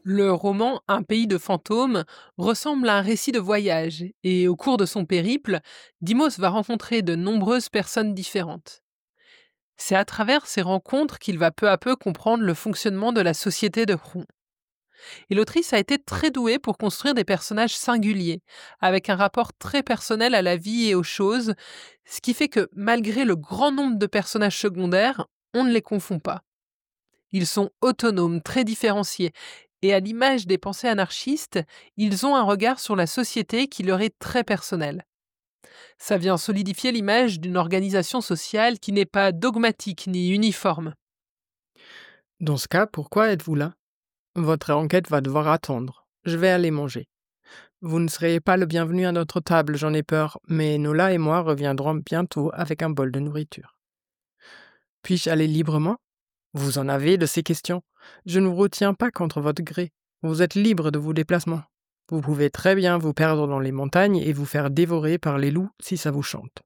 Le roman Un pays de fantômes ressemble à un récit de voyage et au cours de son périple, Dimos va rencontrer de nombreuses personnes différentes. C'est à travers ces rencontres qu'il va peu à peu comprendre le fonctionnement de la société de Hron. Et l'autrice a été très douée pour construire des personnages singuliers, avec un rapport très personnel à la vie et aux choses, ce qui fait que malgré le grand nombre de personnages secondaires, on ne les confond pas. Ils sont autonomes, très différenciés, et à l'image des pensées anarchistes, ils ont un regard sur la société qui leur est très personnel. Ça vient solidifier l'image d'une organisation sociale qui n'est pas dogmatique ni uniforme. Dans ce cas, pourquoi êtes-vous là? Votre enquête va devoir attendre. Je vais aller manger. Vous ne serez pas le bienvenu à notre table, j'en ai peur, mais Nola et moi reviendrons bientôt avec un bol de nourriture. Puis-je aller librement? Vous en avez de ces questions. Je ne vous retiens pas contre votre gré. Vous êtes libre de vos déplacements. Vous pouvez très bien vous perdre dans les montagnes et vous faire dévorer par les loups si ça vous chante.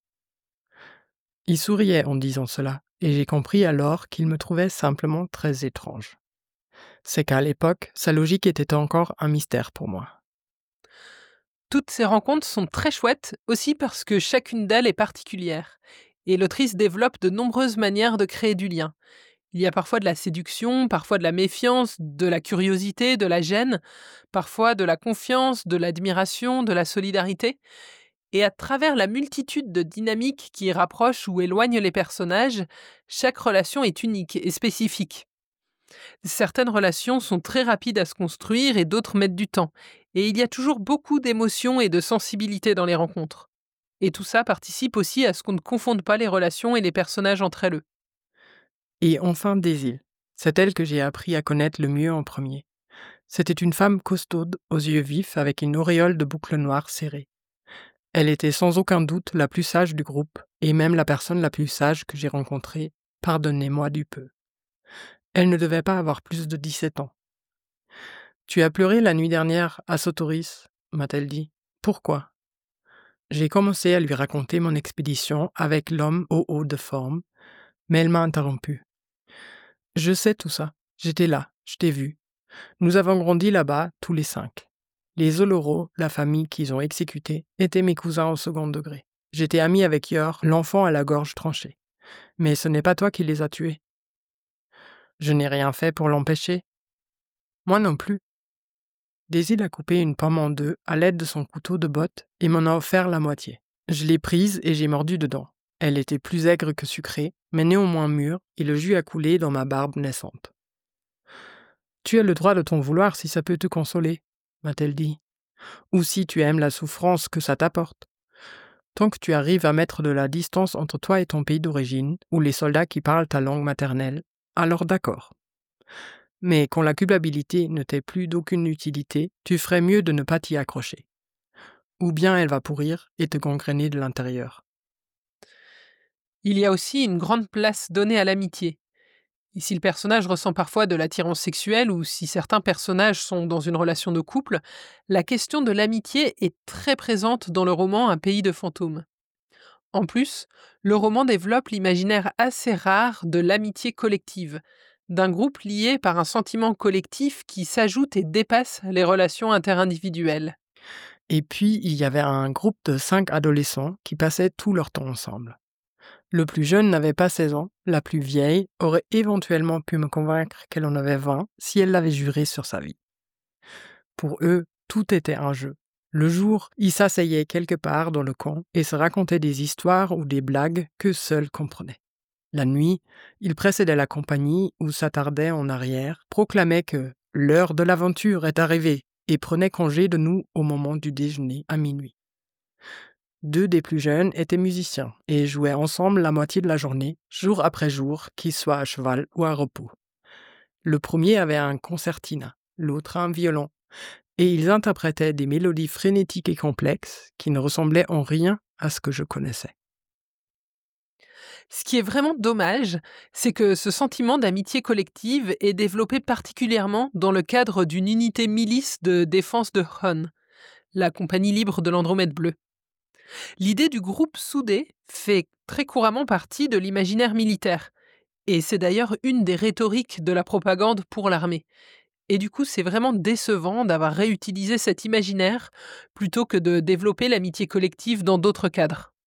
Il souriait en disant cela, et j'ai compris alors qu'il me trouvait simplement très étrange. C'est qu'à l'époque, sa logique était encore un mystère pour moi. Toutes ces rencontres sont très chouettes, aussi parce que chacune d'elles est particulière. Et l'autrice développe de nombreuses manières de créer du lien. Il y a parfois de la séduction, parfois de la méfiance, de la curiosité, de la gêne, parfois de la confiance, de l'admiration, de la solidarité. Et à travers la multitude de dynamiques qui rapprochent ou éloignent les personnages, chaque relation est unique et spécifique. Certaines relations sont très rapides à se construire et d'autres mettent du temps. Et il y a toujours beaucoup d'émotions et de sensibilité dans les rencontres. Et tout ça participe aussi à ce qu'on ne confonde pas les relations et les personnages entre elles. Et enfin Daisy. C'est elle que j'ai appris à connaître le mieux en premier. C'était une femme costaude, aux yeux vifs, avec une auréole de boucles noires serrées. Elle était sans aucun doute la plus sage du groupe, et même la personne la plus sage que j'ai rencontrée, pardonnez-moi du peu. Elle ne devait pas avoir plus de 17 ans. Tu as pleuré la nuit dernière à Sotoris, m'a-t-elle dit. Pourquoi? J'ai commencé à lui raconter mon expédition avec l'homme au haut de forme, mais elle m'a interrompu. Je sais tout ça. J'étais là, je t'ai vu. Nous avons grandi là-bas, tous les 5. Les Oloro, la famille qu'ils ont exécutée, étaient mes cousins au second degré. J'étais ami avec Yor, l'enfant à la gorge tranchée. Mais ce n'est pas toi qui les as tués. Je n'ai rien fait pour l'empêcher. Moi non plus. Daisy a coupé une pomme en deux à l'aide de son couteau de botte et m'en a offert la moitié. Je l'ai prise et j'ai mordu dedans. Elle était plus aigre que sucrée, mais néanmoins mûre, et le jus a coulé dans ma barbe naissante. Tu as le droit de t'en vouloir si ça peut te consoler, m'a-t-elle dit. Ou si tu aimes la souffrance que ça t'apporte. Tant que tu arrives à mettre de la distance entre toi et ton pays d'origine, ou les soldats qui parlent ta langue maternelle, alors d'accord. Mais quand la culpabilité ne t'est plus d'aucune utilité, tu ferais mieux de ne pas t'y accrocher. Ou bien elle va pourrir et te gangréner de l'intérieur. Il y a aussi une grande place donnée à l'amitié. Et si le personnage ressent parfois de l'attirance sexuelle ou si certains personnages sont dans une relation de couple, la question de l'amitié est très présente dans le roman Un pays de fantômes. En plus, le roman développe l'imaginaire assez rare de l'amitié collective, d'un groupe lié par un sentiment collectif qui s'ajoute et dépasse les relations interindividuelles. Et puis, il y avait un groupe de 5 adolescents qui passaient tout leur temps ensemble. Le plus jeune n'avait pas 16 ans, la plus vieille aurait éventuellement pu me convaincre qu'elle en avait 20 si elle l'avait juré sur sa vie. Pour eux, tout était un jeu. Le jour, ils s'asseyaient quelque part dans le camp et se racontaient des histoires ou des blagues que seuls comprenaient. La nuit, ils précédaient la compagnie ou s'attardaient en arrière, proclamaient que l'heure de l'aventure est arrivée et prenaient congé de nous au moment du déjeuner à minuit. 2 des plus jeunes étaient musiciens et jouaient ensemble la moitié de la journée, jour après jour, qu'ils soient à cheval ou à repos. Le premier avait un concertina, l'autre un violon, et ils interprétaient des mélodies frénétiques et complexes qui ne ressemblaient en rien à ce que je connaissais. Ce qui est vraiment dommage, c'est que ce sentiment d'amitié collective est développé particulièrement dans le cadre d'une unité milice de défense de Hun, la compagnie libre de l'Andromède bleue. L'idée du groupe soudé fait très couramment partie de l'imaginaire militaire, et c'est d'ailleurs une des rhétoriques de la propagande pour l'armée. Et du coup, c'est vraiment décevant d'avoir réutilisé cet imaginaire plutôt que de développer l'amitié collective dans d'autres cadres.